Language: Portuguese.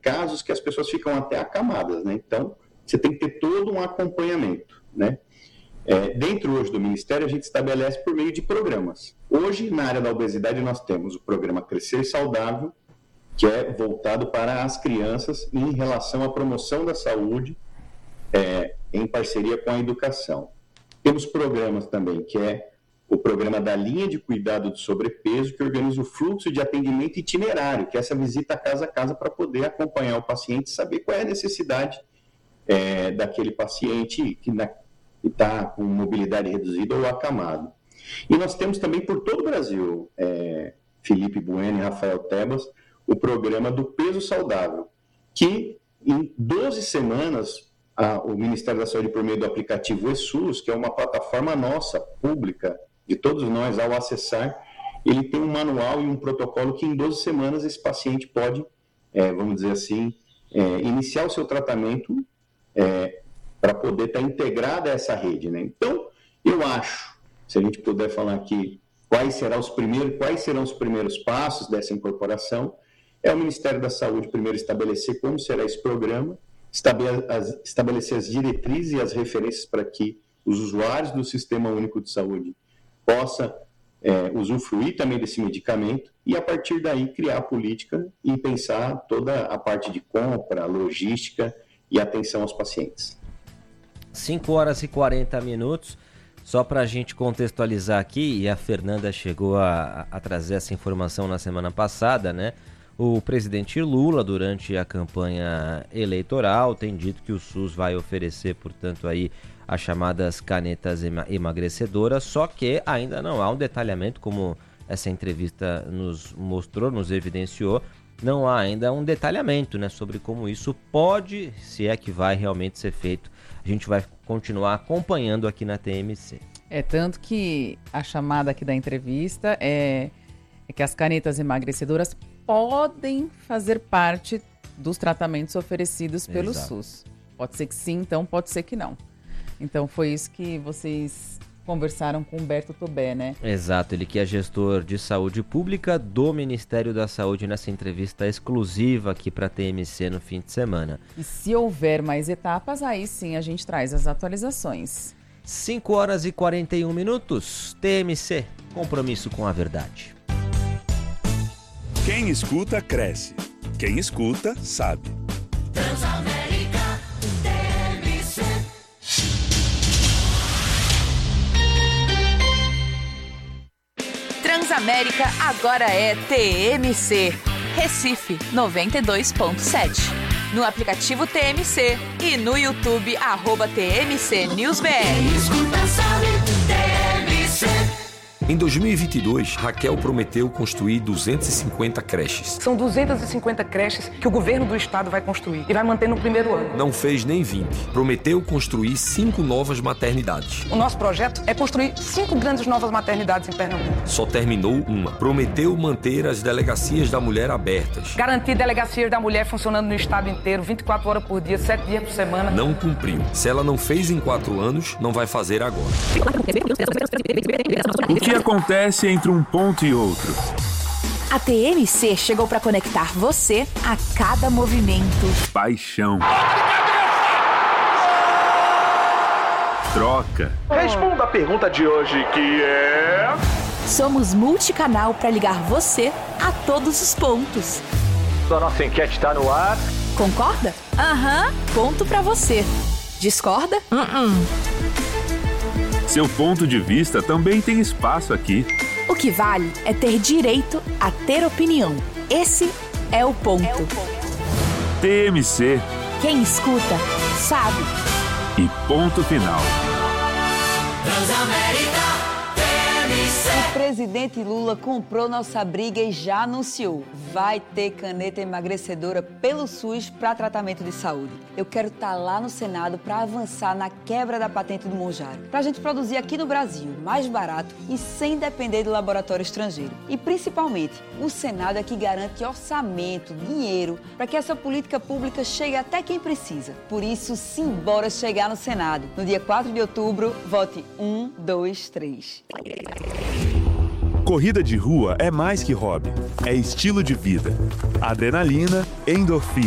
casos que as pessoas ficam até acamadas, né? Então, você tem que ter todo um acompanhamento, né? Dentro hoje do Ministério, a gente estabelece por meio de programas. Hoje, na área da obesidade, nós temos o programa Crescer Saudável, que é voltado para as crianças em relação à promoção da saúde, em parceria com a educação. Temos programas também, que é o programa da linha de cuidado do sobrepeso, que organiza o fluxo de atendimento itinerário, que é essa visita casa a casa para poder acompanhar o paciente e saber qual é a necessidade daquele paciente que está com mobilidade reduzida ou acamado. E nós temos também por todo o Brasil, Felipe Bueno e Rafael Tebas, o programa do Peso Saudável, que em 12 semanas o Ministério da Saúde, por meio do aplicativo eSUS, que é uma plataforma nossa, pública, de todos nós, ao acessar, ele tem um manual e um protocolo que em 12 semanas esse paciente pode, vamos dizer assim, iniciar o seu tratamento para poder estar integrado a essa rede, né? Então, eu acho, se a gente puder falar aqui quais serão os primeiros passos dessa incorporação, o Ministério da Saúde primeiro estabelecer como será esse programa, estabelecer as diretrizes e as referências para que os usuários do Sistema Único de Saúde possam usufruir também desse medicamento e, a partir daí, criar a política e pensar toda a parte de compra, logística e atenção aos pacientes. 5h40, só para a gente contextualizar aqui, e a Fernanda chegou a trazer essa informação na semana passada, né? O presidente Lula, durante a campanha eleitoral, tem dito que o SUS vai oferecer, portanto, aí as chamadas canetas emagrecedoras, só que ainda não há um detalhamento, como essa entrevista nos mostrou, nos evidenciou, não há ainda um detalhamento, né, sobre como isso pode, se é que vai realmente ser feito. A gente vai continuar acompanhando aqui na TMC. Tanto que a chamada aqui da entrevista é que as canetas emagrecedoras podem fazer parte dos tratamentos oferecidos pelo SUS. Pode ser que sim, então pode ser que não. Então foi isso que vocês conversaram com Humberto Tobé, né? Exato, ele que é gestor de saúde pública do Ministério da Saúde nessa entrevista exclusiva aqui para a TMC no fim de semana. E se houver mais etapas, aí sim a gente traz as atualizações. 5h41, TMC, compromisso com a verdade. Quem escuta, cresce. Quem escuta, sabe. Transamérica, TMC. Transamérica agora é TMC. Recife 92.7. No aplicativo TMC e no YouTube @TMC NewsBR. Quem escuta sabe, TMC. Em 2022, Raquel prometeu construir 250 creches. São 250 creches que o governo do estado vai construir e vai manter no primeiro ano. Não fez nem 20. Prometeu construir 5 novas maternidades. O nosso projeto é construir 5 grandes novas maternidades em Pernambuco. Só terminou uma. Prometeu manter as delegacias da mulher abertas. Garantir delegacias da mulher funcionando no estado inteiro, 24 horas por dia, 7 dias por semana. Não cumpriu. Se ela não fez em 4 anos, não vai fazer agora. O que acontece entre um ponto e outro? A TMC chegou para conectar você a cada movimento. Paixão. Troca. Responda a pergunta de hoje, que é... Somos multicanal para ligar você a todos os pontos. A nossa enquete está no ar. Concorda? Ponto para você. Discorda? Seu ponto de vista também tem espaço aqui. O que vale é ter direito a ter opinião. Esse é o ponto. TMC. Quem escuta, sabe. E ponto final. Transamérica, TMC. O presidente Lula comprou nossa briga e já anunciou. Vai ter caneta emagrecedora pelo SUS para tratamento de saúde. Eu quero estar lá no Senado para avançar na quebra da patente do Monjaro. Para a gente produzir aqui no Brasil, mais barato e sem depender de laboratório estrangeiro. E principalmente, o Senado é que garante orçamento, dinheiro, para que essa política pública chegue até quem precisa. Por isso, simbora chegar no Senado. No dia 4 de outubro, vote 1, 2, 3. Corrida de rua é mais que hobby, é estilo de vida. Adrenalina, endorfina.